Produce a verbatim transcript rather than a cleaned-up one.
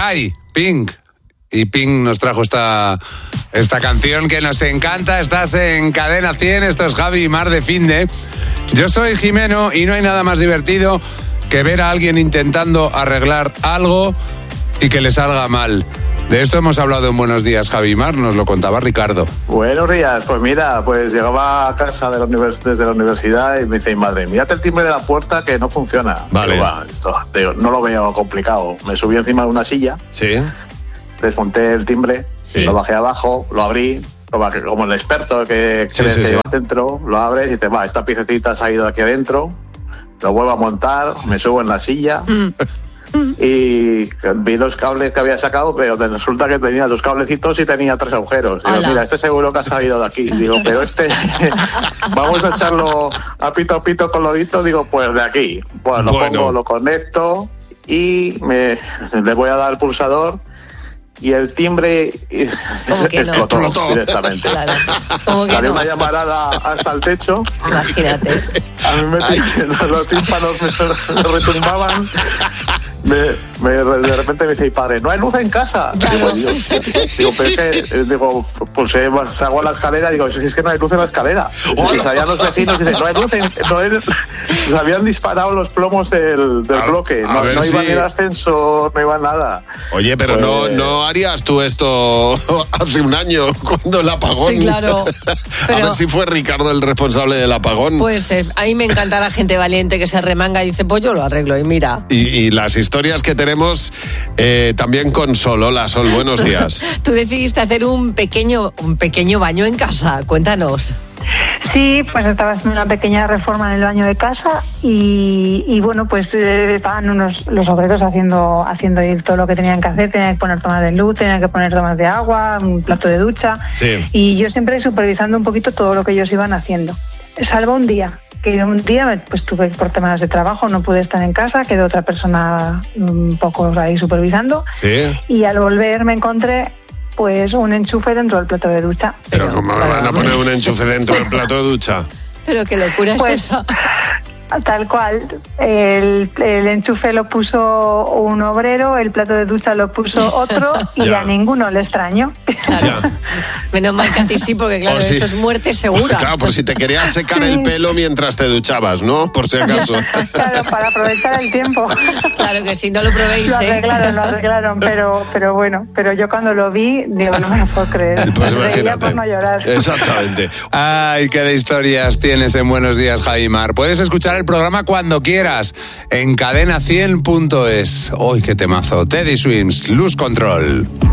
Sky, Pink. Y Pink nos trajo esta, esta canción que nos encanta. Estás en Cadena cien, esto es Javi y Mar de Finde. Yo soy Jimeno y no hay nada más divertido que ver a alguien intentando arreglar algo y que le salga mal. De esto hemos hablado en Buenos Días, Javi y Mar, nos lo contaba Ricardo. Buenos días, pues mira, pues llegaba a casa de la univers- desde la universidad y me dice, madre, mírate el timbre de la puerta que no funciona. Vale. Digo, va, esto, digo, no lo veo complicado. Me subí encima de una silla, Sí. desmonté el timbre, Sí. lo bajé abajo, lo abrí, como, como el experto que Sí, crees sí, que sí. lleva dentro, lo abres y dices, va, esta piececita se ha ido aquí adentro, lo vuelvo a montar, me subo en la silla y vi los cables que había sacado, pero resulta que tenía dos cablecitos y tenía tres agujeros. Digo, Hola. mira, este seguro que ha salido de aquí. Digo, pero este, vamos a echarlo a pito a pito colorito, digo, pues de aquí. Bueno, lo Bueno. pongo, lo conecto y me, le voy a dar el pulsador y el timbre ¿Cómo que no? explotó Explotó. directamente. Claro. ¿Cómo que Salió no? una llamarada hasta el techo. Imagínate. A mí me los, los tímpanos me son- me retumbaban. Me, me- de repente me dice, padre, ¿no hay luz en casa? Digo, Dios. Digo, pero es que, eh, digo, pues eh, salgo a la escalera, digo, es es que no hay luz en la escalera. Y salían los vecinos y dicen, no hay luz en, no hay, les habían disparado los plomos del, del A- bloque. a No, ver no iba si- ni el ascensor, no iba nada. Oye, pero no, Pues- no harías tú esto hace un año, cuando el apagón. Sí, claro. A Pero- ver si fue Ricardo el responsable del apagón. Puede ser. A mí me encanta la gente valiente que se remanga y dice, pues yo lo arreglo y mira. Y, y las historias que tenemos eh, también con Sol. Hola, Sol, buenos días. Tú decidiste hacer un pequeño, un pequeño baño en casa. Cuéntanos. Sí, pues estaba haciendo una pequeña reforma en el baño de casa y, y bueno, pues eh, estaban unos, los obreros haciendo, haciendo ahí todo lo que tenían que hacer, tenían que poner tomas de luz, tenían que poner tomas de agua, un plato de ducha Sí. y yo siempre supervisando un poquito todo lo que ellos iban haciendo. Salvo un día, que un día pues tuve por temas de trabajo, no pude estar en casa, quedó otra persona un poco ahí supervisando Sí. y al volver me encontré pues un enchufe dentro del plato de ducha. Pero, Pero, ¿cómo me claro, van a poner un enchufe dentro del plato de ducha? Pero qué locura Pues, es esa. Tal cual, el, el enchufe lo puso un obrero, el plato de ducha lo puso otro y Ya. a ninguno le extraño. Claro. Menos mal que a ti sí, porque claro, O si- eso es muerte segura. Claro, por si te querías secar el Sí. pelo mientras te duchabas, ¿no? Por si acaso. Claro, para aprovechar el tiempo. Claro que sí, no lo probéis, Lo ¿eh? arreglaron, lo arreglaron, pero, pero bueno, pero yo cuando lo vi, digo, no me lo puedo creer. Pues Reía imagínate. por no llorar. Exactamente. Ay, qué de historias tienes en Buenos Días, Javi y Mar. Puedes escuchar el programa cuando quieras en cadena cien punto es. ¡Uy, qué temazo! Teddy Swims, Lose Control.